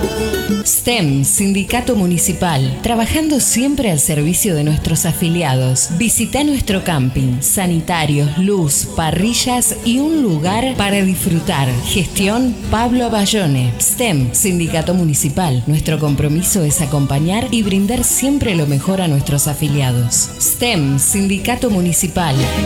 STEM, Sindicato Municipal, trabajando siempre al servicio de nuestros afiliados. Visita nuestro camping, sanitarios, luz, parrillas y un lugar para disfrutar. Gestión Pablo Bayone. STEM, Sindicato Municipal. Nuestro compromiso es acompañar y brindar siempre lo mejor a nuestros afiliados. STEM, Sindicato Municipal.